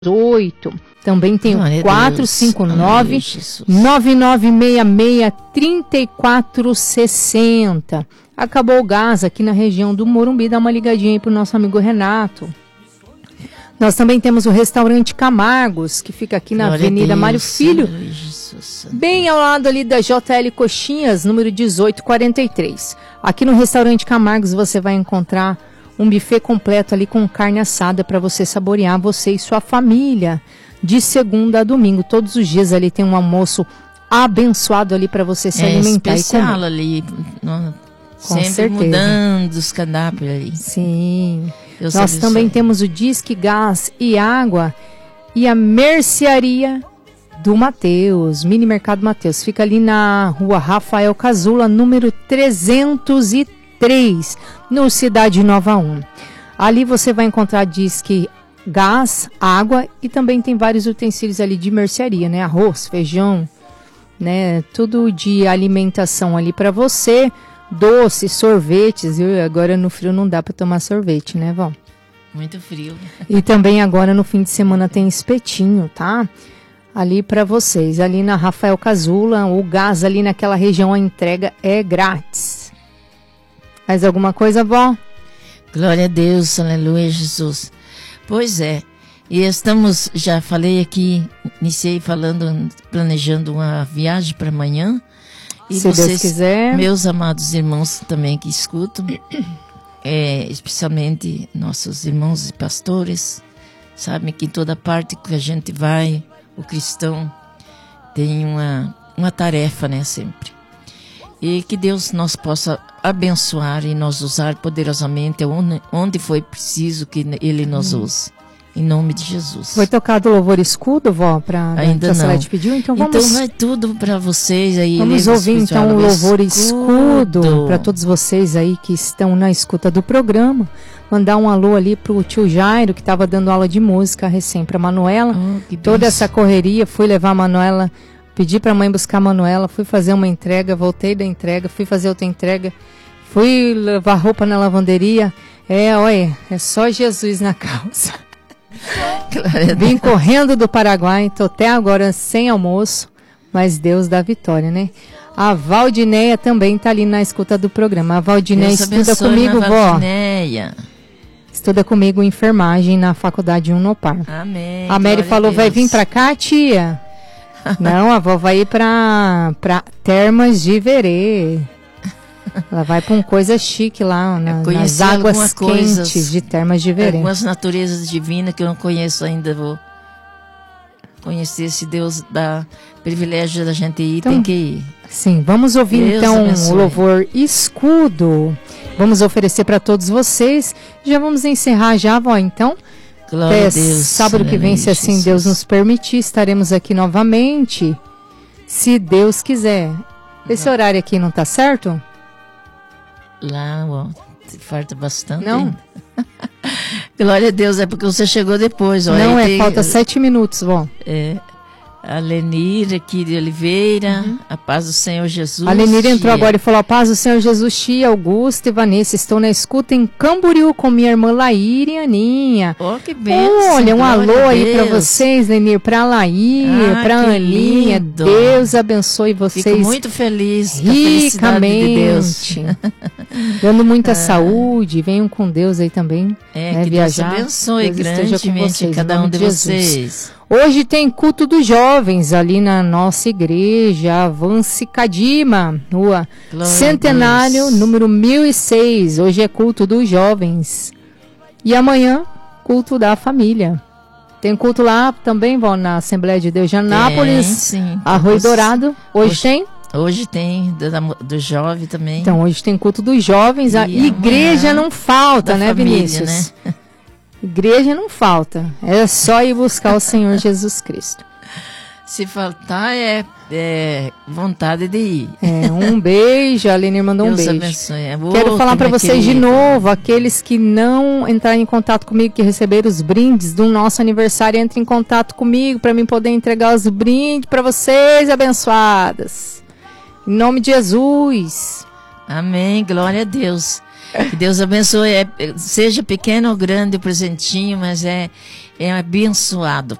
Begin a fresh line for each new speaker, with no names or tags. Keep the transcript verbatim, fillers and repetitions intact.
oito. Também tem o quatro cinco nove, nove nove seis seis, três quatro seis zero. Acabou o gás aqui na região do Morumbi, dá uma ligadinha aí pro nosso amigo Renato. Nós também temos o restaurante Camargos, que fica aqui na Glória Avenida Mário Filho, bem ao lado ali da J L Coxinhas, número dezoito quarenta e três. Aqui no restaurante Camargos você vai encontrar um buffet completo ali com carne assada para você saborear, você e sua família, de segunda a domingo. Todos os dias ali tem um almoço abençoado ali para você se
é
alimentar
especial
e comer.
Ali, no,
com
sempre
certeza.
Mudando os cardápios ali.
Sim.
Deus
Nós
abençoe.
também temos o Disque Gás e Água e a Mercearia do Mateus, Mini Mercado Mateus. Fica ali na rua Rafael Casula, número trezentos e três, no Cidade Nova um. Ali você vai encontrar Disque Gás, água e também tem vários utensílios ali de mercearia, né? Arroz, feijão, né? Tudo de alimentação ali para você. Doces, sorvetes, viu? Agora no frio não dá para tomar sorvete, né, Vó?
Muito frio.
E também agora no fim de semana tem espetinho, tá? Ali para vocês, ali na Rafael Casula, o gás ali naquela região, a entrega é grátis. Mais alguma coisa, Vó?
Glória a Deus, aleluia, Jesus. Pois é, e estamos, já falei aqui, iniciei falando, planejando uma viagem para amanhã. E
se
vocês,
Deus quiser.
Meus amados irmãos também que escutam, é, especialmente nossos irmãos e pastores, sabem que em toda parte que a gente vai, o cristão tem uma, uma tarefa, né, sempre. E que Deus nos possa abençoar e nos usar poderosamente onde, onde foi preciso que Ele nos use. Em nome de Jesus.
Foi tocado o louvor escudo, Vó? Pra,
Ainda
que a
não.
Celeste pediu? Então vamos.
Então vai tudo para vocês aí.
Vamos ouvir então o louvor escudo, escudo para todos vocês aí que estão na escuta do programa. Mandar um alô ali pro tio Jairo, que estava dando aula de música recém para Manuela.
Oh,
Toda essa correria, fui levar a Manuela, pedi para a mãe buscar a Manuela, fui fazer uma entrega, voltei da entrega, fui fazer outra entrega, fui levar roupa na lavanderia. É, olha, é só Jesus na causa. Vim correndo do Paraguai, tô até agora sem almoço, mas Deus dá vitória, né? A Valdineia também tá ali na escuta do programa. A Valdineia estuda comigo, vó. Valdineia. Estuda comigo enfermagem na faculdade Unopar.
Amém.
A Mary falou, vai vir pra cá, tia? Não, a vó vai ir pra, pra Termas de Verê. Ela vai para uma coisa chique lá, na, nas águas quentes coisas, de Termas de Verê.
Algumas naturezas divinas que eu não conheço ainda, vou conhecer, se Deus dá privilégio da gente ir, então, tem que ir.
Sim, vamos ouvir Deus então abençoe. O louvor Escudo. Vamos oferecer para todos vocês. Já vamos encerrar já, vó, então.
Glória Até a Deus.
Sábado que vem, se assim Jesus. Deus nos permitir, estaremos aqui novamente. Se Deus quiser. Esse uhum. horário aqui não tá certo?
Lá, ó, falta bastante.
Não.
Glória a Deus, é porque você chegou depois. Ó,
não, é,
tem,
falta sete minutos, vó.
É, a Lenir aqui de Oliveira, uhum. a paz do Senhor Jesus.
A Lenir entrou agora e falou, a paz do Senhor Jesus, tia, Augusta e Vanessa, estou na escuta em Camboriú com minha irmã Laír e Aninha.
Oh, que bênção.
Olha, um alô aí pra vocês, Lenir, pra Laír, ah, pra Aninha. Lindo. Deus abençoe vocês.
Fico muito feliz
ricamente.
De Deus.
Dando muita ah. saúde, venham com Deus aí também.
É,
né,
que
viajar.
Deus abençoe Deus grandemente vocês, cada um de, de vocês.
Hoje tem culto dos jovens ali na nossa igreja, Avance Cadima, rua Glória Centenário, número mil e seis. Hoje é culto dos jovens. E amanhã, culto da família. Tem culto lá também, vão na Assembleia de Deus de Anápolis,
tem, sim.
Arroio hoje, Dourado. Hoje, hoje tem?
Hoje tem, do, do jovem também.
Então, hoje tem culto dos jovens. E a igreja não falta, né, família, Vinícius? Né? Igreja não falta. É só ir buscar o Senhor Jesus Cristo.
Se faltar, é, é vontade de ir.
É, um beijo. A Lenir mandou
Deus
um beijo.
Abençoe. É
Quero falar para vocês querida. de novo, aqueles que não entrarem em contato comigo, que receberam os brindes do nosso aniversário, entrem em contato comigo para mim poder entregar os brindes para vocês, abençoadas. Em nome de Jesus.
Amém. Glória a Deus. Que Deus abençoe. É, seja pequeno ou grande o presentinho, mas é, é abençoado